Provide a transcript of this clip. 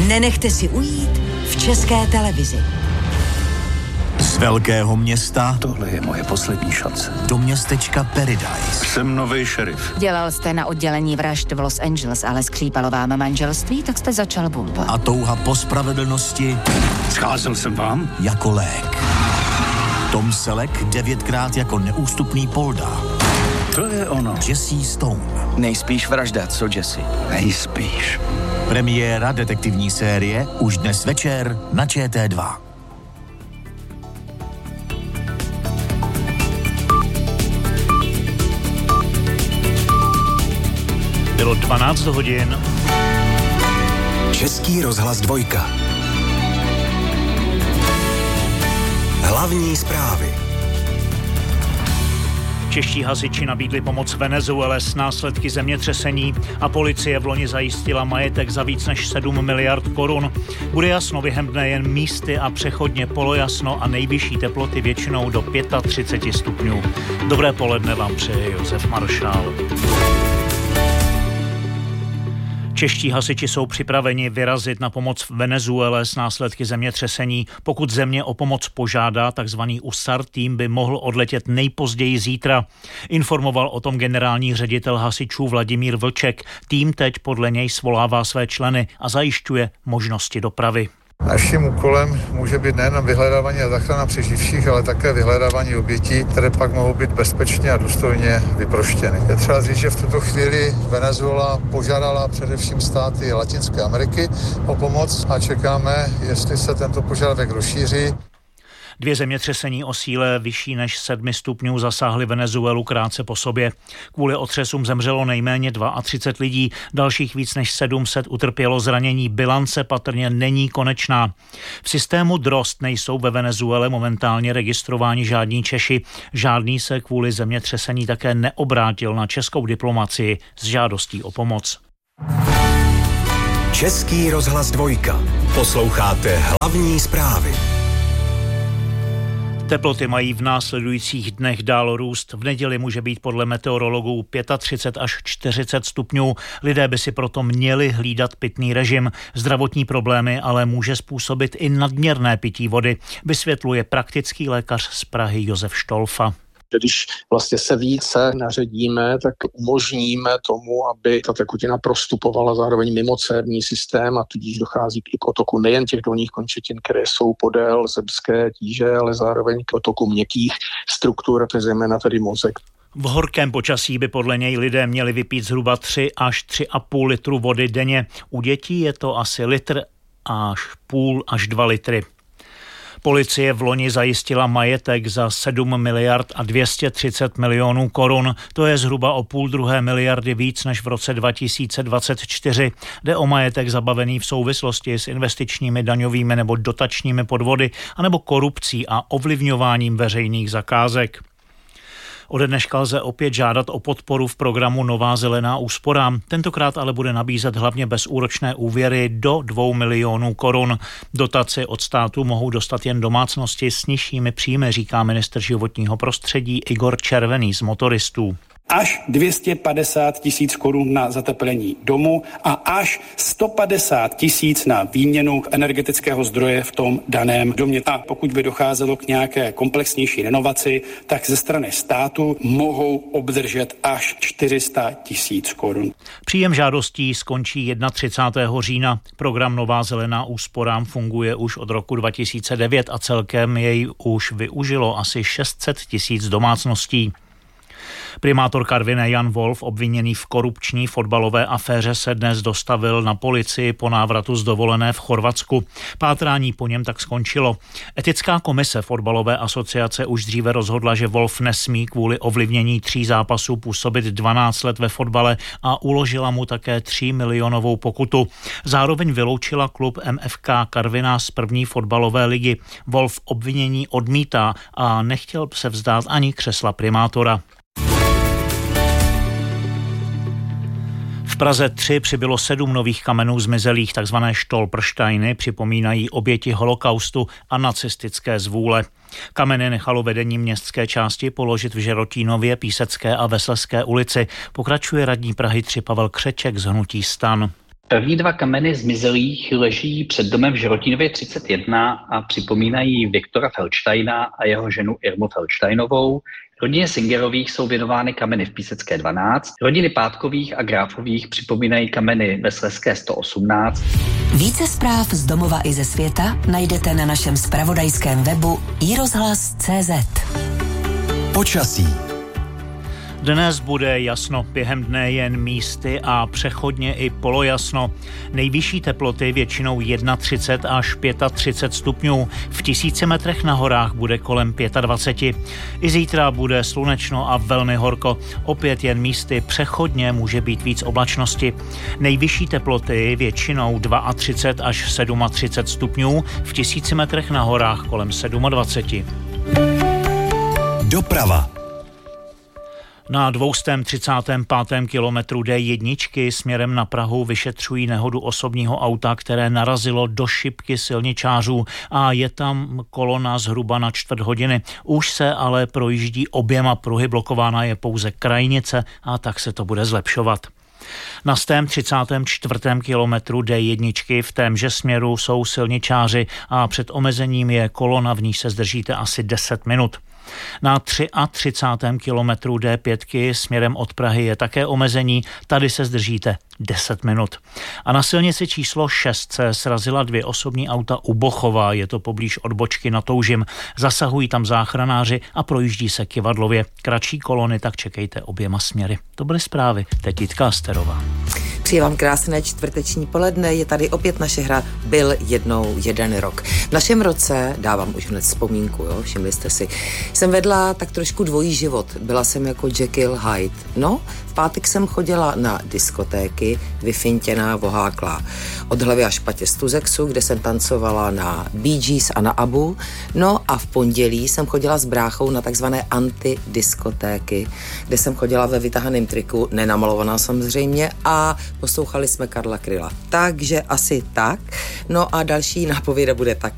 Nenechte si ujít v České televizi. Z velkého města tohle je moje poslední šance. Do městečka Paradise. Jsem nový šerif. Dělal jste na oddělení vražd v Los Angeles, ale skřípalo vám manželství, tak jste začal bumpat. A touha po spravedlnosti Scházel jsem vám jako lék. Tom Selleck 9krát jako neústupný Polda. To je ono. Jesse Stone. Nejspíš vražda, co Jesse? Nejspíš. Premiéra detektivní série už dnes večer na ČT2. Bylo 12 hodin. Český rozhlas 2. Hlavní zprávy. Čeští hasiči nabídli pomoc Venezuele s následky zemětřesení a policie v loni zajistila majetek za víc než 7 miliard korun. Bude jasno během dne jen místy a přechodně polojasno a nejvyšší teploty většinou do 35 stupňů. Dobré poledne vám přeje Josef Maršál. Čeští hasiči jsou připraveni vyrazit na pomoc Venezuele s následky zemětřesení. Pokud země o pomoc požádá, takzvaný USAR tým by mohl odletět nejpozději zítra. Informoval o tom generální ředitel hasičů Vladimír Vlček. Tým teď podle něj svolává své členy a zajišťuje možnosti dopravy. Naším úkolem může být nejen vyhledávání a záchrana přeživších, ale také vyhledávání obětí, které pak mohou být bezpečně a důstojně vyproštěny. Je třeba říct, že v tuto chvíli Venezuela požádala především státy Latinské Ameriky o pomoc a čekáme, jestli se tento požadavek rozšíří. 2 zemětřesení o síle vyšší než 7 stupňů zasáhly Venezuelu krátce po sobě. Kvůli otřesům zemřelo nejméně 32 lidí, dalších víc než 700 utrpělo zranění. Bilance patrně není konečná. V systému DROST nejsou ve Venezuele momentálně registrováni žádní Češi. Žádný se kvůli zemětřesení také neobrátil na českou diplomacii s žádostí o pomoc. Český rozhlas 2. Posloucháte hlavní zprávy. Teploty mají v následujících dnech dál růst. V neděli může být podle meteorologů 35 až 40 stupňů. Lidé by si proto měli hlídat pitný režim. Zdravotní problémy ale může způsobit i nadměrné pití vody, vysvětluje praktický lékař z Prahy Josef Štolfa. Když vlastně se více naředíme, tak umožníme tomu, aby ta tekutina prostupovala zároveň mimo cévní systém a tudíž dochází i k otoku nejen těch dolních končetin, které jsou podél zemské tíže, ale zároveň k otoku měkkých struktur, zejména tedy mozek. V horkém počasí by podle něj lidé měli vypít zhruba 3 až 3,5 litru vody denně. U dětí je to asi litr až půl až 2 litry. Policie v loni zajistila majetek za 7 miliard a 230 milionů korun. To je zhruba o 0,5 miliardy víc než v roce 2024. Jde o majetek zabavený v souvislosti s investičními, daňovými nebo dotačními podvody anebo korupcí a ovlivňováním veřejných zakázek. Ode dneška lze opět žádat o podporu v programu Nová zelená úsporám. Tentokrát ale bude nabízet hlavně bezúročné úvěry do 2 milionů korun. Dotaci od státu mohou dostat jen domácnosti s nižšími příjmy, říká ministr životního prostředí Igor Červený z Motoristů. Až 250 tisíc korun na zateplení domu a až 150 tisíc na výměnu energetického zdroje v tom daném domě. A pokud by docházelo k nějaké komplexnější renovaci, tak ze strany státu mohou obdržet až 400 tisíc korun. Příjem žádostí skončí 31. října. Program Nová zelená úsporám funguje už od roku 2009 a celkem jej už využilo asi 600 tisíc domácností. Primátor Karviné Jan Wolf, obviněný v korupční fotbalové aféře, se dnes dostavil na policii po návratu z dovolené v Chorvatsku. Pátrání po něm tak skončilo. Etická komise fotbalové asociace už dříve rozhodla, že Wolf nesmí kvůli ovlivnění 3 zápasů působit 12 let ve fotbale a uložila mu také 3 milionovou pokutu. Zároveň vyloučila klub MFK Karviná z první fotbalové ligy. Wolf obvinění odmítá a nechtěl se vzdát ani křesla primátora. V Praze 3 přibylo 7 nových kamenů zmizelých, takzvané Stolpersteiny, připomínají oběti holokaustu a nacistické zvůle. Kameny nechalo vedení městské části položit v Žerotínově, Písecké a Veselské ulici, pokračuje radní Prahy 3 Pavel Křeček z hnutí STAN. První 2 kameny zmizelých leží před domem v Žerotínově 31 a připomínají Viktora Feldsteina a jeho ženu Irmu Feldsteinovou. Rodině Singerových jsou věnovány kameny v Písecké 12, rodiny Pátkových a Gráfových připomínají kameny ve Slezské 118. Více zpráv z domova i ze světa najdete na našem zpravodajském webu iRozhlas.cz. Počasí. Dnes bude jasno, během dne jen místy a přechodně i polojasno. Nejvyšší teploty většinou 31 až 35 stupňů. V 1000 metrech na horách bude kolem 25. I zítra bude slunečno a velmi horko. Opět jen místy přechodně může být víc oblačnosti. Nejvyšší teploty většinou 32 až 37 stupňů. V 1000 metrech na horách kolem 27. Doprava. Na 235. kilometru D1 směrem na Prahu vyšetřují nehodu osobního auta, které narazilo do šipky silničářů a je tam kolona zhruba na 4 hodiny. Už se ale projíždí oběma pruhy, blokována je pouze krajnice a tak se to bude zlepšovat. Na 134. kilometru D1 v témže směru jsou silničáři a před omezením je kolona, v níž se zdržíte asi 10 minut. Na 33. kilometru D5 směrem od Prahy je také omezení, tady se zdržíte 10 minut. A na silnici číslo 6 se srazila 2 osobní auta u Bochova, je to poblíž odbočky na Toužim. Zasahují tam záchranáři a projíždí se Kyvadlově. Kratší kolony, tak čekejte oběma směry. To byly zprávy. Teď Jitka Asterová. Přeji vám krásné čtvrteční poledne, je tady opět naše hra Byl jednou jeden rok. V našem roce, dávám už hned vzpomínku, jo, všimli jste si, jsem vedla tak trošku dvojí život. Byla jsem jako Jekyll Hyde. No, v pátek jsem chodila na diskotéky, vyfintěná, voháklá. Od hlavy až patě z Tuzexu, kde jsem tancovala na Bee Gees a na Abu. No a v pondělí jsem chodila s bráchou na takzvané antidiskotéky, kde jsem chodila ve vytahaném triku, nenamalovaná samozřejmě, a poslouchali jsme Karla Kryla. Takže asi tak. No a další nápověda bude tak.